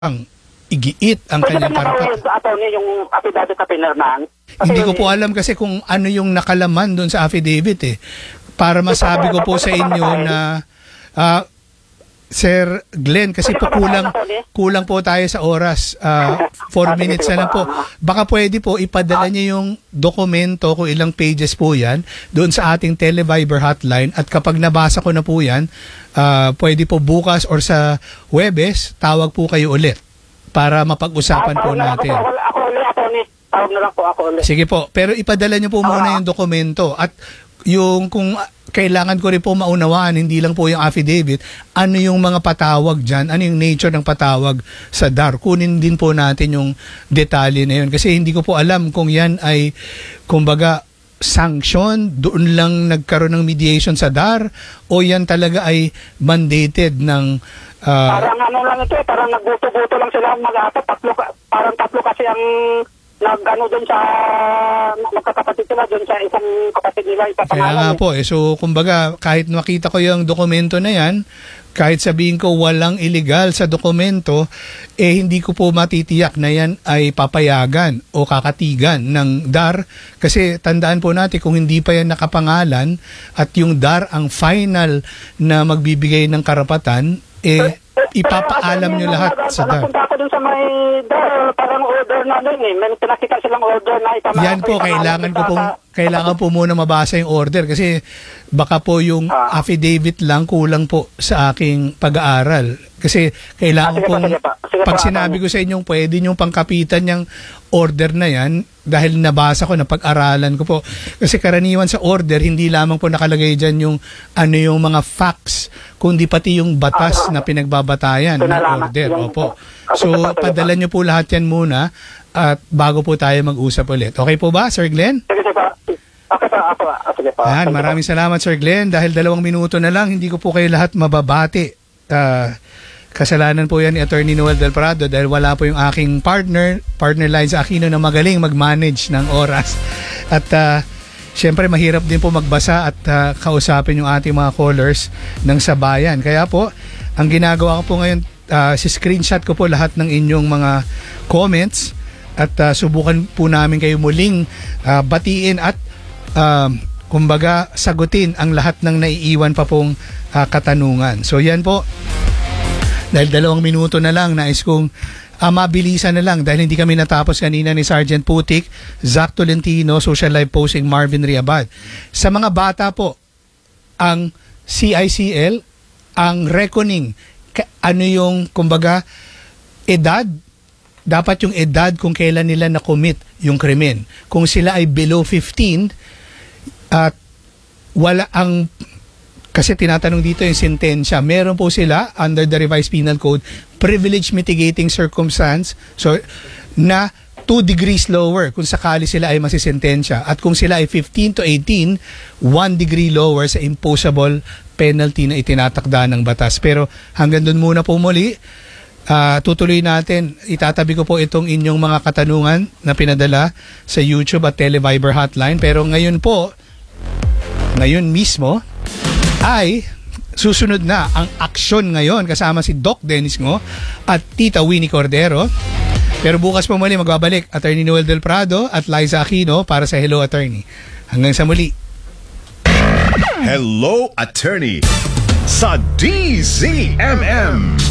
ang igiit ang kanyang karapatan. Attorney, yung affidavit na pinirmahan. Hindi ko po alam kasi kung ano yung nakalaman doon sa affidavit eh. Para masabi ko po sa inyo na Sir Glenn, kasi po kulang po tayo sa oras. 4 minutes na lang po. Baka pwede po ipadala niyo yung dokumento kung ilang pages po yan doon sa ating Televiber hotline, at kapag nabasa ko na po yan, pwede po bukas or sa Huwebes, tawag po kayo ulit para mapag-usapan po natin. Ako ulit, attorney. Tawag na lang po ako ulit. Sige po, pero ipadala niyo po muna yung dokumento, at yung kung kailangan ko rin po maunawaan, hindi lang po yung affidavit, ano yung mga patawag dyan, ano yung nature ng patawag sa DAR. Kunin din po natin yung detalye na yun. Kasi hindi ko po alam kung yan ay, kumbaga, sanction, doon lang nagkaroon ng mediation sa DAR, o yan talaga ay mandated ng... parang ano lang ito eh, parang nagbuto-buto lang sila mag-apat, parang tatlo kasi ang nag-ano doon sa magkakapatid sila doon sa isang kapatid nila, kaya nga po eh. So kumbaga kahit makita ko yung dokumento na yan, kahit sabihin ko walang illegal sa dokumento, eh hindi ko po matitiyak na yan ay papayagan o kakatigan ng DAR. Kasi tandaan po natin, kung hindi pa yan nakapangalan at yung DAR ang final na magbibigay ng karapatan, eh ipapaalam nyo lahat sa DAR. Napunta ako dun sa may DAR, parang order na dun eh. May pinakita silang order na ipamahal. Yan po, kailangan po muna mabasa yung order, kasi baka po yung affidavit lang kulang po sa aking pag-aaral. Kasi kailangan pong, pag sinabi ko sa inyong pwede nyong pangkapitan yung order na yan, dahil nabasa ko, na pag-aralan ko po. Kasi karaniwan sa order, hindi lamang po nakalagay dyan yung ano yung mga facts, kundi pati yung batas na pinagbabatayan ng order. Opo. So, padala nyo po lahat yan muna, at bago po tayo mag-usap ulit. Okay po ba, Sir Glenn? Ayan, maraming salamat, Sir Glenn. Dahil 2 minuto na lang, hindi ko po kayo lahat mababati. Kasalanan po yan ni Attorney Noel Del Prado, dahil wala po yung aking partner Liza Aquino, na magaling mag-manage ng oras. At syempre mahirap din po magbasa at kausapin yung ating mga callers ng sabayan. Kaya po, ang ginagawa ko po ngayon, si-screenshot ko po lahat ng inyong mga comments, at subukan po namin kayo muling batiin at kumbaga sagutin ang lahat ng naiiwan pa pong katanungan. So yan po, dahil 2 minuto na lang, nais kong mabilisan na lang, dahil hindi kami natapos kanina ni Sergeant Putik, Zach Tolentino, Social Life Posting, Marvin Riabad. Sa mga bata po, ang CICL, ang reckoning, ano yung kumbaga edad, dapat yung edad kung kailan nila na-commit yung krimen. Kung sila ay below 15 at wala ang, kasi tinatanong dito yung sentensya, meron po sila under the revised penal code privilege mitigating circumstance, so na 2 degrees lower kung sakali sila ay masisentensya, at kung sila ay 15 to 18, 1 degree lower sa imposable penalty na itinatakda ng batas. Pero hanggang doon muna po muli, tutuloy natin. Itatabi ko po itong inyong mga katanungan na pinadala sa YouTube at Televiber hotline. Pero ngayon po, ngayon mismo, ay susunod na ang aksyon ngayon kasama si Doc Dennis Ngo at Tita Winnie Cordero. Pero bukas po muli magbabalik Attorney Noel Del Prado at Liza Aquino para sa Hello Attorney. Hanggang sa muli. Hello Attorney sa DZMM.